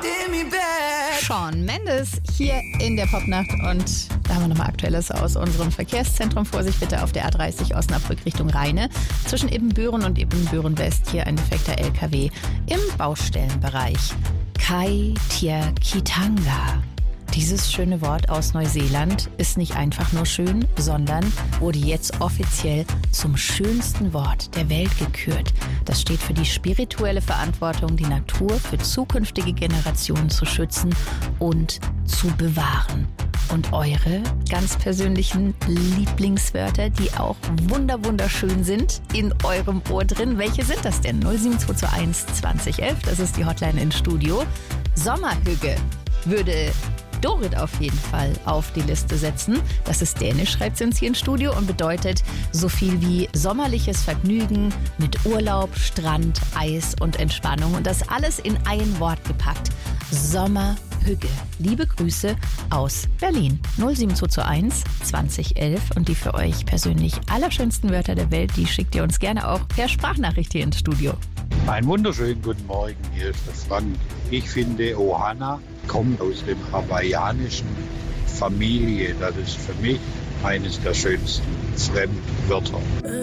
Shawn Mendes hier in der Popnacht und da haben wir nochmal Aktuelles aus unserem Verkehrszentrum. Vorsicht bitte auf der A30 Osnabrück Richtung Rheine. Zwischen Ibbenbüren und Ibbenbüren West hier ein defekter LKW im Baustellenbereich. Kai Tia Kitanga. Dieses schöne Wort aus Neuseeland ist nicht einfach nur schön, sondern wurde jetzt offiziell zum schönsten Wort der Welt gekürt. Das steht für die spirituelle Verantwortung, die Natur für zukünftige Generationen zu schützen und zu bewahren. Und eure ganz persönlichen Lieblingswörter, die auch wunderschön sind, in eurem Ohr drin. Welche sind das denn? 07221 2011, das ist die Hotline ins Studio. Sommerhügge würde Dorit auf jeden Fall auf die Liste setzen. Das ist dänisch, schreibt sie uns hier ins Studio und bedeutet so viel wie sommerliches Vergnügen mit Urlaub, Strand, Eis und Entspannung. Und das alles in ein Wort gepackt. Sommerhügge. Liebe Grüße aus Berlin. 07221 2011 und die für euch persönlich allerschönsten Wörter der Welt, die schickt ihr uns gerne auch per Sprachnachricht hier ins Studio. Einen wunderschönen guten Morgen, hier ist der Frank. Ich finde, Ohana kommt aus dem hawaiianischen Familie. Das ist für mich eines der schönsten Fremdwörter.